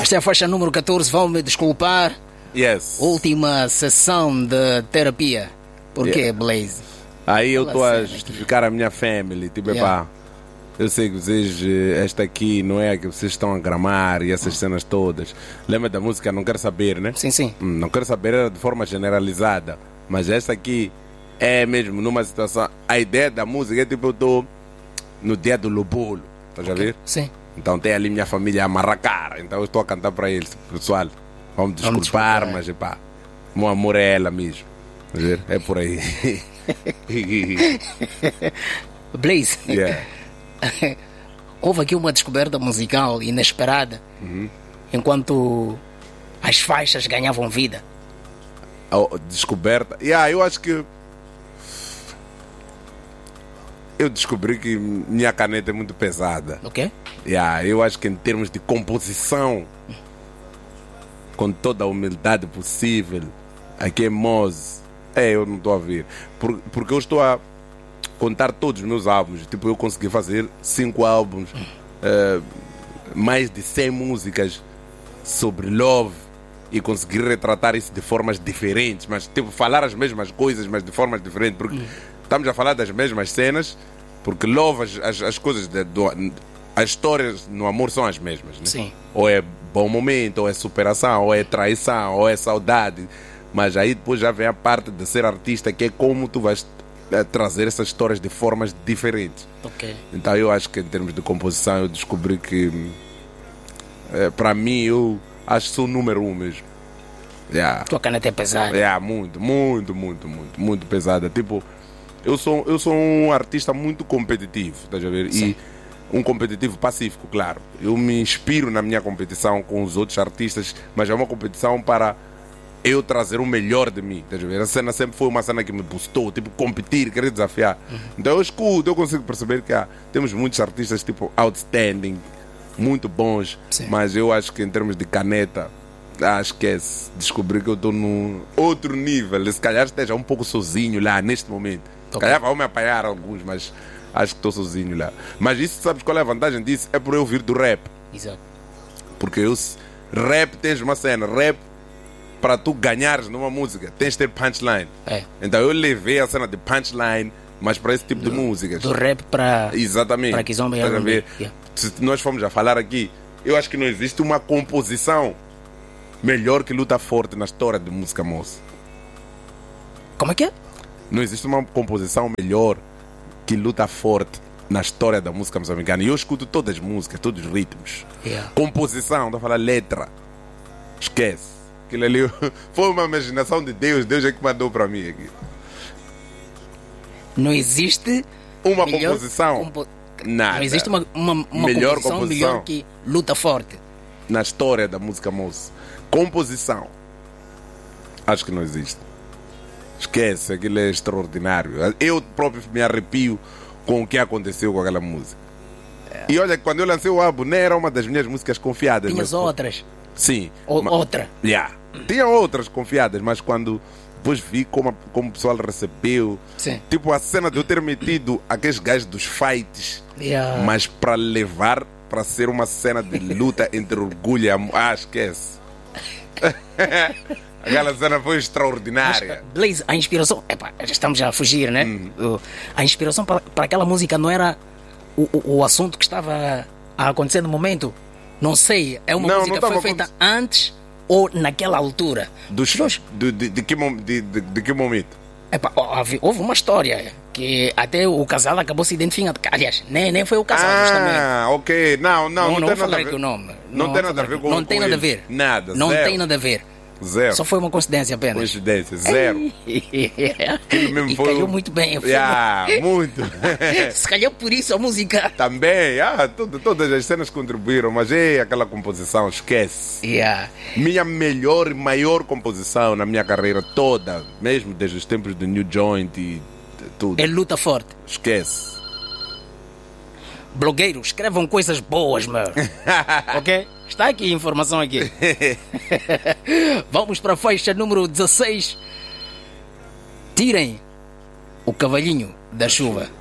Esta é a faixa número 14, vão-me desculpar. Yes. Última sessão de terapia. Por quê, Blaze? Aí eu estou a sério, justificar a minha family. Tipo, Yeah. epá, eu sei que vocês, esta aqui não é a que vocês estão a gramar e essas cenas todas. Lembra da música Não Quero Saber, né? Sim, sim. Não Quero Saber era de forma generalizada. Mas esta aqui é mesmo numa situação. A ideia da música é tipo, eu estou no dia do Lobolo. Estás a ver? Sim. Então tem ali minha família a amarrar cara. Então eu estou a cantar para eles. Pessoal, vamos desculpar, mas epá, meu amor é ela mesmo. Estás a ver? É por aí. Blaze, Yeah. houve aqui uma descoberta musical inesperada enquanto as faixas ganhavam vida. A descoberta. Eu acho que eu descobri que minha caneta é muito pesada. Ok? Eu acho que em termos de composição, com toda a humildade possível, aqui é Mose. Eu não estou a ver. Porque eu estou a contar todos os meus álbuns. Tipo, eu consegui fazer 5 álbuns, mais de 100 músicas sobre love e conseguir retratar isso de formas diferentes, mas tipo, falar as mesmas coisas, mas de formas diferentes, porque estamos a falar das mesmas cenas, porque love, as coisas, as histórias no amor são as mesmas, né? Sim. Ou é bom momento, ou é superação, ou é traição, ou é saudade, mas aí depois já vem a parte de ser artista, que é como tu vais trazer essas histórias de formas diferentes. Ok. Então eu acho que em termos de composição eu descobri que para mim eu acho que sou o número 1 mesmo. Tua caneta é pesada. Muito pesada. Tipo, eu sou um artista muito competitivo, estás a ver? Sim. E um competitivo pacífico, claro. Eu me inspiro na minha competição com os outros artistas, mas é uma competição para eu trazer o melhor de mim, estás a ver? A cena sempre foi uma cena que me boostou, tipo, competir, querer desafiar. Então eu escuto, eu consigo perceber que temos muitos artistas, tipo, outstanding, muito bons, Sim. mas eu acho que em termos de caneta, esquece, descobri que eu estou num outro nível, se calhar esteja um pouco sozinho lá, neste momento. Se calhar vão me apanhar alguns, mas acho que estou sozinho lá. Mas isso, sabes qual é a vantagem disso? É por eu vir do rap. Exato. Porque rap tens uma cena, rap, para tu ganhares numa música, tens de ter punchline. Então eu levei a cena de punchline, mas para esse tipo de músicas. Do rap para... Exatamente. Para Kizomba e Estás a ver? R&B. Se nós formos a falar aqui, eu acho que não existe uma composição melhor que Luta Forte na história de música moça. Como é que é? Não existe uma composição melhor que Luta Forte na história da música moçambicana. E eu escuto todas as músicas, todos os ritmos. Composição, estou a falar letra. Esquece. Aquilo ali foi uma imaginação de Deus. Deus é que mandou para mim aqui. Não existe uma composição. Nada. Não existe uma melhor composição melhor que Luta Forte na história da música moça. Composição, acho que não existe. Esquece, aquilo é extraordinário. Eu próprio me arrepio com o que aconteceu com aquela música. E olha, quando eu lancei o álbum, não era uma das minhas músicas confiadas. Tinhas outras? Sim. Outra? Tinha outras confiadas, mas quando depois vi como o pessoal recebeu. Sim. Tipo a cena de eu ter metido aqueles gajos dos fights, mas para levar para ser uma cena de luta entre orgulho e amor. Esquece. Aquela cena foi extraordinária. Mas, Blaze, a inspiração... estamos já a fugir, né? A inspiração para aquela música não era o assunto que estava a acontecer no momento? Não sei. É uma música que foi feita antes ou naquela altura? De que momento? Houve uma história que até o casal acabou se identificando. Aliás, nem foi o casal, justamente. Ok. Não vou falar aqui o nome. Não tem nada a ver com Não tem nada a ver. Nada, não zero. tem nada a ver. Zero. Só foi uma coincidência apenas. Coincidência, zero. E caiu muito bem. Muito. Se calhar por isso a música. Também, todas as cenas contribuíram, mas aquela composição, esquece. Minha melhor e maior composição na minha carreira toda, mesmo desde os tempos do New Joint e tudo. É Luta Forte. Esquece. Blogueiros, escrevam coisas boas, meu. Ok? Está aqui a informação aqui. Vamos para a faixa número 16. Tirem o cavalinho da chuva.